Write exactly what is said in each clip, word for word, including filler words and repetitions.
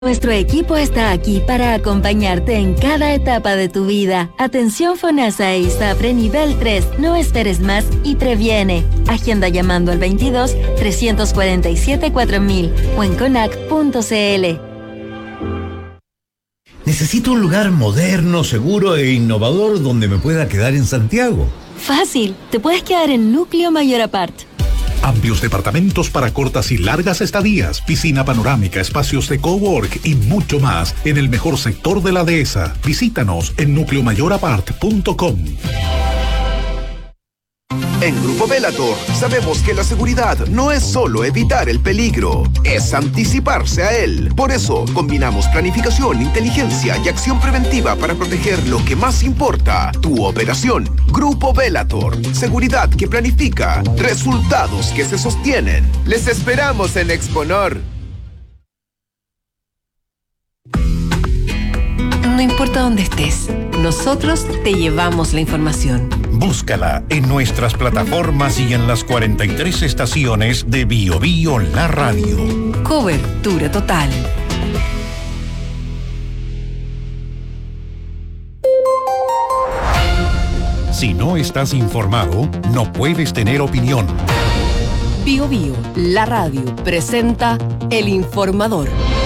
Nuestro equipo está aquí para acompañarte en cada etapa de tu vida. Atención FONASA e ISAPRE nivel tres. No esperes más y previene. Agenda llamando al veintidós, trescientos cuarenta y siete, cuatro mil o en conac punto c l. Necesito un lugar moderno, seguro e innovador donde me pueda quedar en Santiago. Fácil. Te puedes quedar en Núcleo Mayor Apart. Amplios departamentos para cortas y largas estadías, piscina panorámica, espacios de cowork y mucho más en el mejor sector de la dehesa. Visítanos en núcleo mayor apart punto com. En Grupo Bellator sabemos que la seguridad no es solo evitar el peligro, es anticiparse a él. Por eso combinamos planificación, inteligencia y acción preventiva para proteger lo que más importa, tu operación. Grupo Bellator, seguridad que planifica, resultados que se sostienen. Les esperamos en Exponor. No importa dónde estés, nosotros te llevamos la información. Búscala en nuestras plataformas y en las cuarenta y tres estaciones de Bio Bio La Radio. Cobertura total. Si no estás informado, no puedes tener opinión. Bio Bio La Radio presenta El Informador.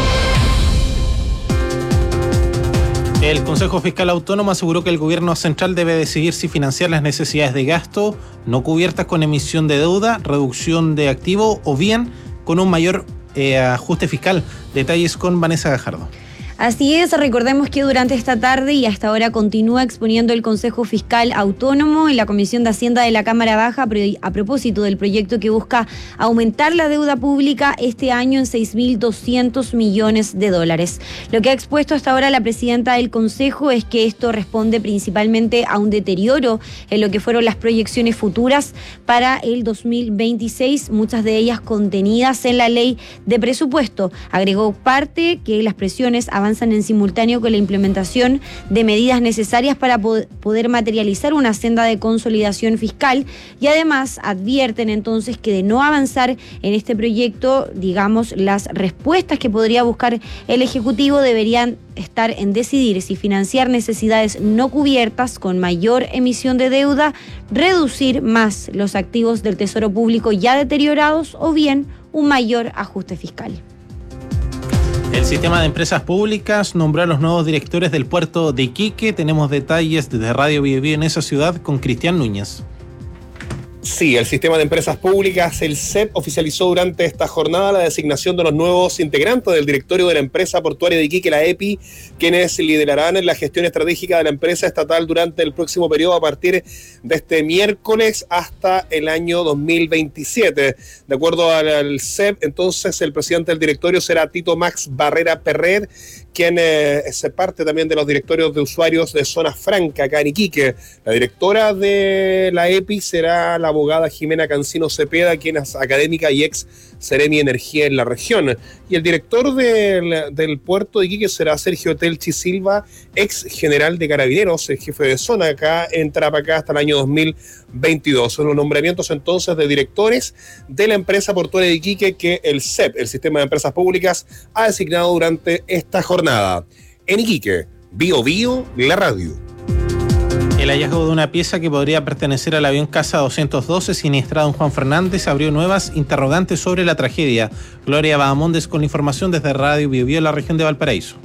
El Consejo Fiscal Autónomo aseguró que el gobierno central debe decidir si financiar las necesidades de gasto no cubiertas con emisión de deuda, reducción de activo o bien con un mayor eh, ajuste fiscal. Detalles con Vanessa Gajardo. Así es, recordemos que durante esta tarde y hasta ahora continúa exponiendo el Consejo Fiscal Autónomo en la Comisión de Hacienda de la Cámara Baja a propósito del proyecto que busca aumentar la deuda pública este año en seis mil doscientos millones de dólares. Lo que ha expuesto hasta ahora la presidenta del Consejo es que esto responde principalmente a un deterioro en lo que fueron las proyecciones futuras para el dos mil veintiséis, muchas de ellas contenidas en la ley de presupuesto. Agregó parte que las presiones avanzan en simultáneo con la implementación de medidas necesarias para poder materializar una senda de consolidación fiscal y además advierten entonces que de no avanzar en este proyecto, digamos, las respuestas que podría buscar el Ejecutivo deberían estar en decidir si financiar necesidades no cubiertas con mayor emisión de deuda, reducir más los activos del Tesoro Público ya deteriorados o bien un mayor ajuste fiscal. El Sistema de Empresas Públicas nombró a los nuevos directores del puerto de Iquique. Tenemos detalles desde Radio Bio Bio en esa ciudad con Cristian Núñez. Sí, el Sistema de Empresas Públicas, el C E P, oficializó durante esta jornada la designación de los nuevos integrantes del directorio de la empresa portuaria de Iquique, la E P I, quienes liderarán la gestión estratégica de la empresa estatal durante el próximo periodo a partir de este miércoles hasta el año dos mil veintisiete. De acuerdo al C E P, entonces el presidente del directorio será Tito Max Barrera Perret, quien eh, es parte también de los directorios de usuarios de Zona Franca, acá en Iquique. La directora de la E P I será la abogada Jimena Cancino Cepeda, quien es académica y ex Seremi Energía en la región. Y el director del, del puerto de Iquique será Sergio Telchi Silva, ex general de Carabineros, el jefe de zona acá en Tarapacá hasta el año dos mil veintidós. Son los nombramientos entonces de directores de la empresa portuaria de Iquique que el C E P, el Sistema de Empresas Públicas, ha designado durante esta jornada. En Iquique, Bio Bio, la radio. El hallazgo de una pieza que podría pertenecer al avión Casa doscientos doce siniestrado en Juan Fernández abrió nuevas interrogantes sobre la tragedia. Gloria Bahamondes con la información desde Radio Bio Bio en la región de Valparaíso.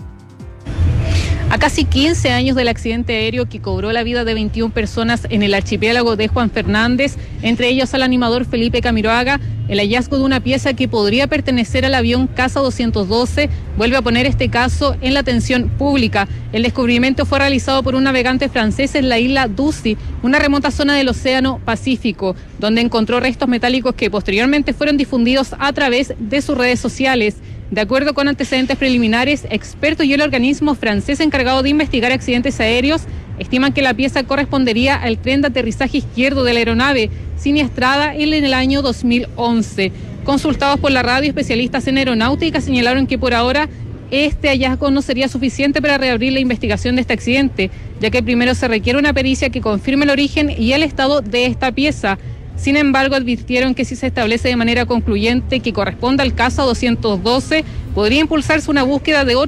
A casi quince años del accidente aéreo que cobró la vida de veintiuna personas en el archipiélago de Juan Fernández, entre ellos al animador Felipe Camiroaga, el hallazgo de una pieza que podría pertenecer al avión Casa doscientos doce vuelve a poner este caso en la atención pública. El descubrimiento fue realizado por un navegante francés en la isla Ducie, una remota zona del Océano Pacífico, donde encontró restos metálicos que posteriormente fueron difundidos a través de sus redes sociales. De acuerdo con antecedentes preliminares, expertos y el organismo francés encargado de investigar accidentes aéreos estiman que la pieza correspondería al tren de aterrizaje izquierdo de la aeronave, siniestrada en el año dos mil once. Consultados por la radio, especialistas en aeronáutica señalaron que por ahora este hallazgo no sería suficiente para reabrir la investigación de este accidente, ya que primero se requiere una pericia que confirme el origen y el estado de esta pieza. Sin embargo, advirtieron que si se establece de manera concluyente que corresponde al caso doscientos doce, podría impulsarse una búsqueda de otros